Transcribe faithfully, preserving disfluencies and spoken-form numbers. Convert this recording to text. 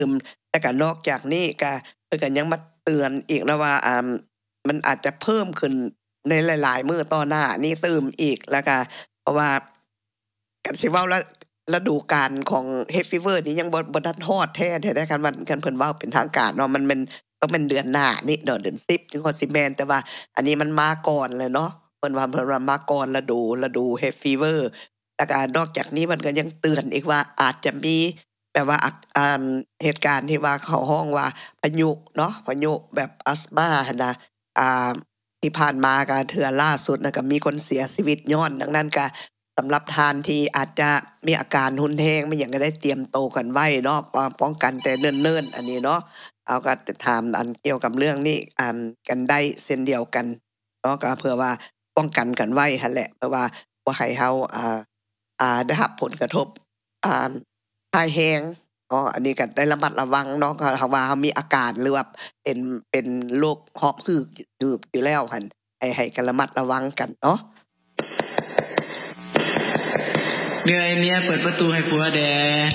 ซึมแต่ก็นอกจากนี้ก็เพิ่นก็ยังมาเตือนอีกนะว่าอ่ามันอาจจะเพิ่มขึ้นในหลายๆมื้อต่อหน้านี้ซึมอีกแล้วก็เพราะว่าก็สิเว้าละฤดูกาลของ Hay Fever นี่ยังบ่บ่ทันฮอดแท้แท้ได้คันว่าคันเพิ่นเว้าเป็นทางการเนาะมันแม่นต้องเป็นเดือนหน้านี่เดือนเดือนสิบถึงฮอดสิแม่นแต่ว่าอันนี้มันมาก่อนเลยเนาะเพิ่นว่าเพิ่นว่ามาก่อนฤดูฤดู Hay Fever แล้วก็นอกจากนี้มันก็ยังเตือนอีกว่าอาจจะมีแบบว่าอักอ่าเหตุการณ์ที่ว่าเขาฮ้องว่าพายุเนาะพายุแบบอัสมาหั่นน่ะอ่าที่ผ่านมาก็เทื่อล่าสุดน่ะก็มีคนเสียชีวิตย้อนดังนั้นก็สำหรับท่านที่อาจจะมีอาการรุนแรงไม่หยังก็ได้เตรียมโตวกันไว้เนาะอ่าป้องกันแต่เนิ่นๆอันนี้เนาะเอาก็ถามอันเกี่ยวกับเรื่องนี้อ่ากันได้เช่นเดียวกันเนาะก็เพื่อว่าป้องกันกันไว้หั่นแหละเพราะว่าบ่ให้เฮาอ่าอ่าได้รับผลกระทบอ่าร้ายแรงเนาะอันนี้ก็ได้ระมัดระวังเนาะก็ถ้าว่าเฮามีอาการหรือว่าเป็นเป็นโรคหอบหืดหืดอยู่แล้วหั่นให้ให้ก็ระมัดระวังกันเนาะเหนื่อยเมียเปิดประตูให้ผัวแด